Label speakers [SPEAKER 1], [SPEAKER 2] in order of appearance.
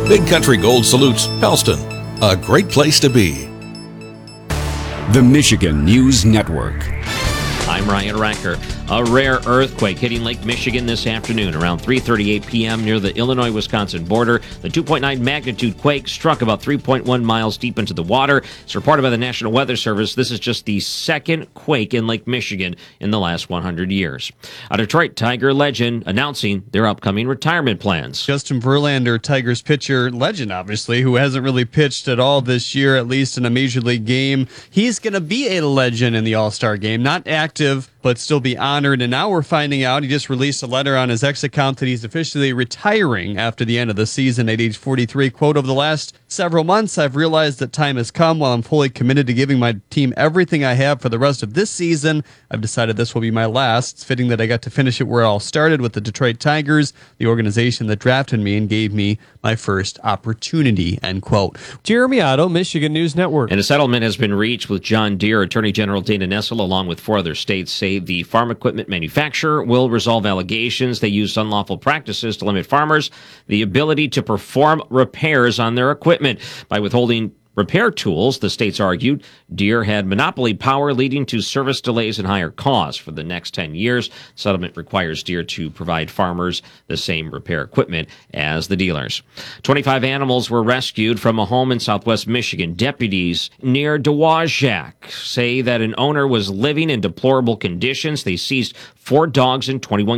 [SPEAKER 1] Big Country Gold salutes Pellston, a great place to be.
[SPEAKER 2] The Michigan News Network.
[SPEAKER 3] I'm Ryan Racker. A rare earthquake hitting Lake Michigan this afternoon around 3:38 p.m. near the Illinois-Wisconsin border. The 2.9 magnitude quake struck about 3.1 miles deep into the water. It's reported by the National Weather Service. This is just the second quake in Lake Michigan in the last 100 years. A Detroit Tiger legend announcing their upcoming retirement plans.
[SPEAKER 4] Justin Verlander, Tigers pitcher, legend obviously, who hasn't really pitched at all this year, at least in a major league game. He's going to be a legend in the All-Star game, not active, but still be honored. And now we're finding out, he just released a letter on his X account that he's officially retiring after the end of the season at age 43. Quote, over the last several months, I've realized that time has come. While I'm fully committed to giving my team everything I have for the rest of this season, I've decided this will be my last. It's fitting that I got to finish it where it all started with the Detroit Tigers, the organization that drafted me and gave me my first opportunity, end quote.
[SPEAKER 5] Jeremy Otto, Michigan News Network.
[SPEAKER 3] And a settlement has been reached with John Deere. Attorney General Dana Nessel, along with 4 other states, say the farm equipment manufacturer will resolve allegations they used unlawful practices to limit farmers the ability to perform repairs on their equipment. By withholding repair tools, the states argued, Deere had monopoly power, leading to service delays and higher costs. For the next 10 years, settlement requires Deere to provide farmers the same repair equipment as the dealers. 25 animals were rescued from a home in southwest Michigan. Deputies near Dowagiac say that an owner was living in deplorable conditions. They seized 4 dogs and 21